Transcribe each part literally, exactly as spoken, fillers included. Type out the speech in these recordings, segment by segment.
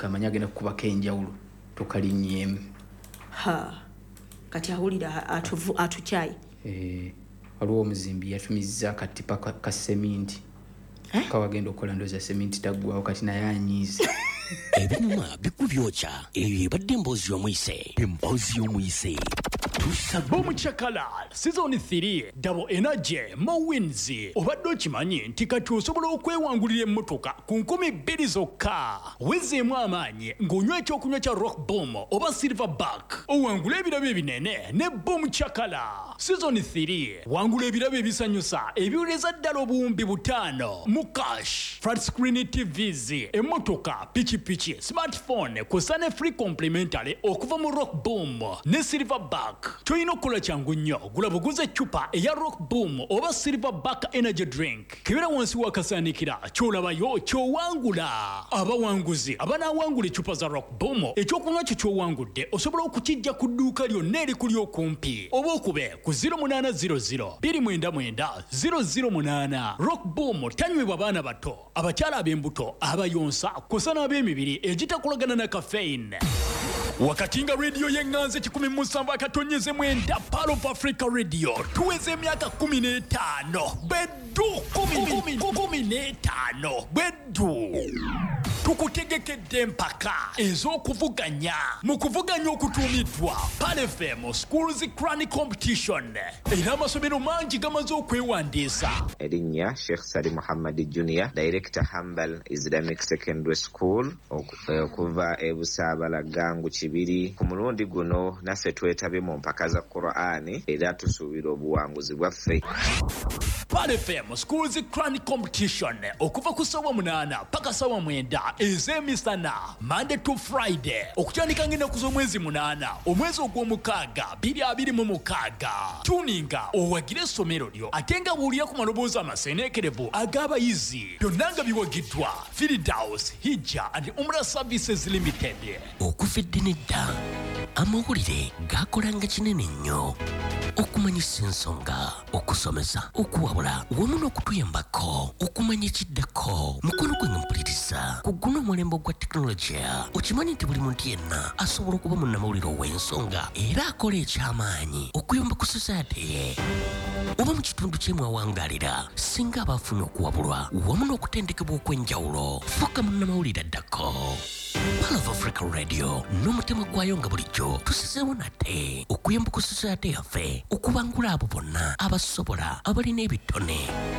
kamanya agenda kubaka enjawulo tokalinnyemu. Ha kati awulira atuvu atuchai eh waliwo omuzimbi yatumizza akatipa ka, ka seminti eh? Kawagenda okukola ndoza seminti taggwawo kati naye anyiize. Ebinyuma bikubyocha eyo ebadde emboozi y'omuyise emboozi y'omuyise Boom Chakala Season three Double Energy Mowins obadde okimanyi nti kati osobola okwewangulira emmotoka ku nkumi bbiri zokka wezeemu amaanyi ng'onywa ekyokunywa kya Rock Boom oba Silverback owangula ebirabo ebinene ne Boom Chakala. Season three wangula ebirabo ebisanyusa ebiwuleza ddala obuwumbi butaano mu cash, flat screen T Vs, emmotoka, pichipichi, smartphone kw'ossa ne free complimentary okuva mu Rock Boom ne Silverback. Toyino kola changu nnyo gula buguze chupa eya Rock Boom oba Silverback energy drink kibera wansi wakasanikira kyolabayo kyowangula. Abawanguzi abanawangula chupa za Rock Boom ekyokunywa kyo kyowangudde osobola okukijja ku dduuka lyonna erikuli okumpi oba okube ku zero eight zero zero two nine nine zero zero eight. Rock Boom tanywebwa baana bato, abakyala ab'embuto, abayonsa kw'ossa n'ab'emibiri egitakolagana na caffeine. Wakatinga radio yenganze kikumi musanvu akatonyeze mwenda Pearl of Africa Radio tuweze emyaka kumi n'etaano beddu kumi kumi n'etaano beddu tukutegekedde mpaka ez'okuvuganya mu kuvuganya okutuumiddwa Pearl F M Schools Crown Competition era amasomero mangi gamaze okwewandiisa. Erinnya Sheikh Sali Muhammad Junior Director Hambal Islamic Secondary School okuva e Busaabalagangu Kibiri. Ku mulundi guno naffe twetabe mu mpaka za Qur'ani era tusuubira obuwanguzi bwaffe. Pearl F M Schools Crown Competition okuva ku ssaawa munaana paka ssaawa mwenda ez'emisana Monday to Friday okutandika ng'ennaku z'omwezi munaana omwezi ogw'omukaaga bbiri abiri mu mukaaga. Tuninga owagire essomero lyo ate nga bw'olira ku maloboozi amaseeneekerevu ag'abayizi byonna nga biwagiddwa Firdaus Hijja and Umrah Services Limited. Okufedde nedda amawulire gakolanga kinene nnyo okumanyisa ensonga, okusomesa, okuwabula wamu n'okutuyambako okumanya ekiddako. Mukono gwe mpuliriza ku guno omulembe gwa tekinologiya. Okimanyi nti buli muntu yenna asobola okuba munnamawulire ow'ensonga era akola eky'amaanyi okuyamba ku society ye oba mu kitundu ky'emwawangaalira singa abafuna okuwabulwa wamu n'okutendekebwa okw'enjawulo. Fuuka munnamawulire addako. Pearl of Africa Radio n'omutima gwayo nga bulijjo tusizeewo nate okuyamba ku society yaffe okubangula abo bonna abasobola abalina ebitone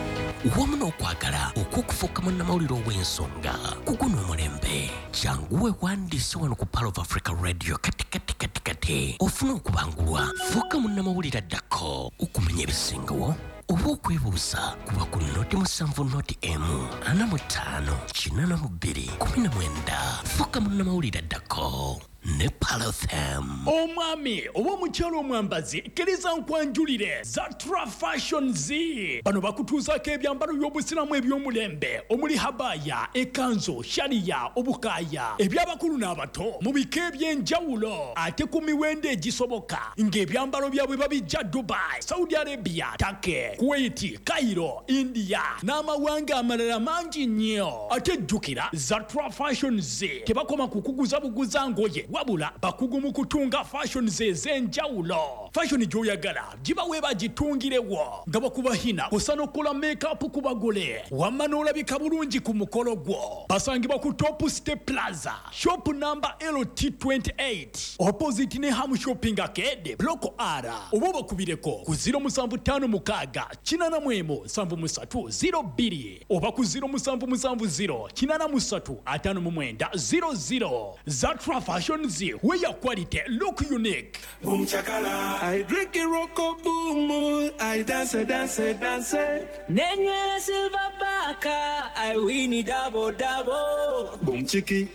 wamu n'okwagala okw'okufuuka munnamawulire ow'ensonga ku guno omulembe. Jangu weewandiise wano ku Pearl of Africa Radio kati kati kati kati ofune okubangulwa. Fuuka munnamawulire addako okumanya ebisingawo oba okwebuuza kuba ku noti musanvu noti emu ana mu ttaano kinaana mu bbiri kumi na mwenda. Fuuka munnamawulire addako ne Pearl F M. Omwami oba omukyalo omwambazi kkiriza nkwanjulire Zatra Fashion Z bano bakutuuzaako ebyambalo by'obusiramu eby'omulembe omuli habaya, ekanzo, shariya, obukaaya eby'abakulu n'abato mu bika eby'enjawulo ate ku miwendo egisoboka ng'ebyambalo byabwe babijja Dubai, Saudi Arabia, Turkey, Kuwait, Cairo, India n'amawanga amalala mangi nnyo. Ate jjukira Zatra Fashion Z tebakoma kukuguza buguza ngoye wabula bakugu mu kutunga fashion z'enjawulo. Fashion gy'oyagala giba weeba gitungirewo nga bakubahina kusa n'okola make-up ku bagole wamma n'olabika bulungi ku mukolo gwo. Basangibwa ku Top Step Plaza shop number L T twenty-eight opposite ne Ham Shopping Arcade Block R oba bakubireko ku zero seven five mukaaga kinaana mu emu seven three zero bbiri oba ku zero seven seven zero kinaana mu ssatu ataano mu mwenda zero zero. Zatra Fashion Z, where your quality look unique. Boom Chakala, I drink a rock boom, I dance, dance, dance. Nenye Silverback, I win it double double. Boom Chiki.